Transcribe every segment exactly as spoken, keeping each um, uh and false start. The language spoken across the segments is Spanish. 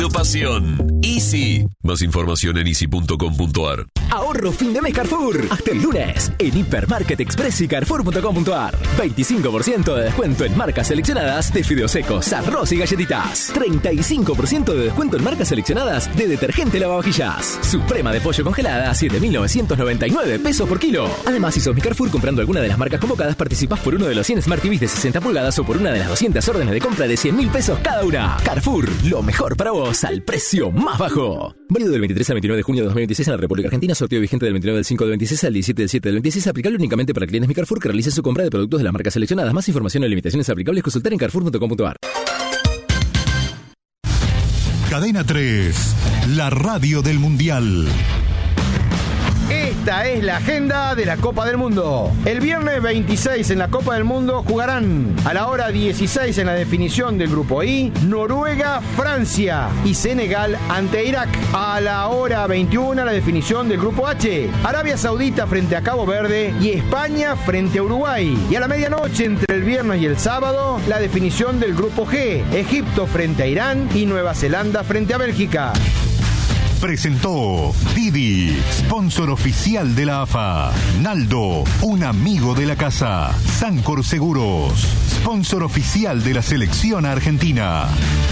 Pasión. Easy. Más información en easy punto com punto a r. Ahorro fin de mes Carrefour. Hasta el lunes en Hipermarket Express y Carrefour punto com punto a r. veinticinco por ciento de descuento en marcas seleccionadas de fideos secos, arroz y galletitas. treinta y cinco por ciento de descuento en marcas seleccionadas de detergente lavavajillas. Suprema de pollo congelada a siete mil novecientos noventa y nueve pesos por kilo. Además, si sos mi Carrefour comprando alguna de las marcas convocadas, participás por uno de los cien Smart T Vs de sesenta pulgadas o por una de las doscientas órdenes de compra de cien mil pesos cada una. Carrefour, lo mejor para vos al precio más bajo. Válido del veintitrés al veintinueve de junio de dos mil veintiséis en la República Argentina. Sorteo vigente del veintinueve del cinco del veintiséis al diecisiete del siete del veintiséis. Aplicable únicamente para clientes Mi Carrefour que realicen su compra de productos de las marcas seleccionadas. Más información y limitaciones aplicables consultar en carrefour punto com punto a r. Cadena tres, la radio del Mundial. Esta es la agenda de la Copa del Mundo. El viernes veintiséis en la Copa del Mundo jugarán a la hora dieciséis en la definición del grupo I, Noruega, Francia y Senegal ante Irak. A la hora veintiuno la definición del grupo H, Arabia Saudita frente a Cabo Verde y España frente a Uruguay. Y a la medianoche entre el viernes y el sábado la definición del grupo G, Egipto frente a Irán y Nueva Zelanda frente a Bélgica. Presentó Didi, sponsor oficial de la A F A. Naldo, un amigo de la casa. Sancor Seguros, sponsor oficial de la selección argentina.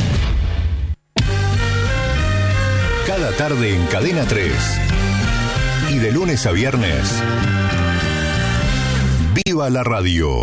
Cada tarde en Cadena tres. Y de lunes a viernes, viva la radio.